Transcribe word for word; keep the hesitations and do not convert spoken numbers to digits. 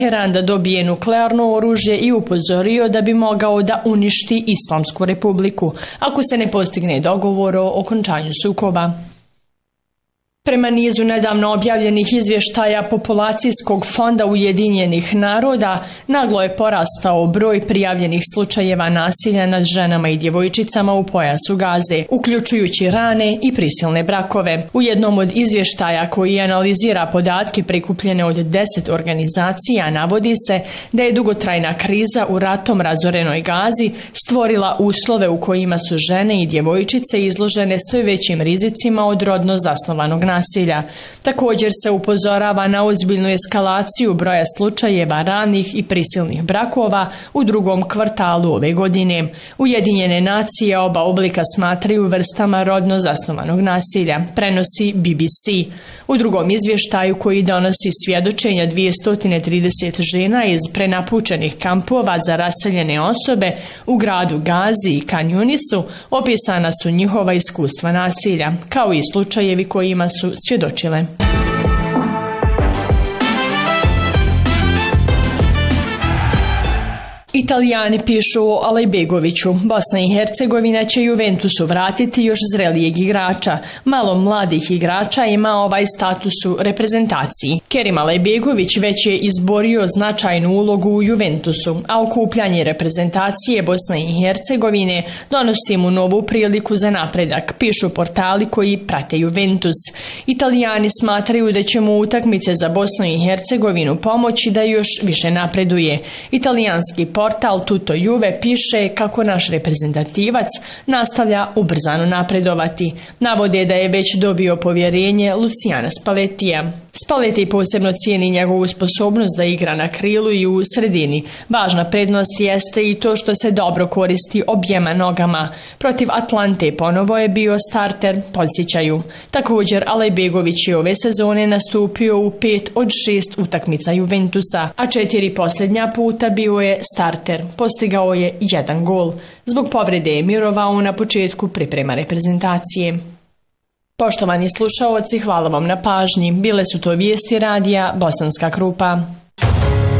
Teheran da dobije nuklearno oružje i upozorio da bi mogao da uništi Islamsku republiku, ako se ne postigne dogovor o okončanju sukoba. Prema nizu nedavno objavljenih izvještaja Populacijskog fonda Ujedinjenih naroda, naglo je porastao broj prijavljenih slučajeva nasilja nad ženama i djevojčicama u pojasu Gaze, uključujući rane i prisilne brakove. U jednom od izvještaja koji analizira podatke prikupljene od deset organizacija navodi se da je dugotrajna kriza u ratom razorenoj Gazi stvorila uslove u kojima su žene i djevojčice izložene sve većim rizicima od rodno zasnovanog nasilja. Također se upozorava na ozbiljnu eskalaciju broja slučajeva ranih i prisilnih brakova u drugom kvartalu ove godine. Ujedinjene nacije oba oblika smatraju vrstama rodno zasnovanog nasilja, prenosi B B C. U drugom izvještaju koji donosi svjedočenja dvjesto trideset žena iz prenapučenih kampova za raseljene osobe u gradu Gazi i Kan Yunisu opisana su njihova iskustva nasilja, kao i slučajevi kojima su svjedočile. Italijani pišu o Alejbegoviću. Bosna i Hercegovina će Juventusu vratiti još zrelijeg igrača. Malo mladih igrača ima ovaj status u reprezentaciji. Kerim Alejbegović već je izborio značajnu ulogu u Juventusu, a okupljanje reprezentacije Bosne i Hercegovine donosi mu novu priliku za napredak, pišu portali koji prate Juventus. Italijani smatraju da će mu utakmice za Bosnu i Hercegovinu pomoći da još više napreduje. Italijanski portal Tutto Juve piše kako naš reprezentativac nastavlja ubrzano napredovati. Navode da je već dobio povjerenje Luciana Spallettija. Spalletti posebno cijeni njegovu sposobnost da igra na krilu i u sredini. Važna prednost jeste i to što se dobro koristi objema nogama. Protiv Atlante ponovo je bio starter, podsjećaju. Također, Alejbegović je ove sezone nastupio u pet od šest utakmica Juventusa, a četiri posljednja puta bio je starter. Postigao je jedan gol. Zbog povrede je mirovao na početku priprema reprezentacije. Poštovani slušaoci, hvala vam na pažnji. Bile su to vijesti radija Bosanska Krupa.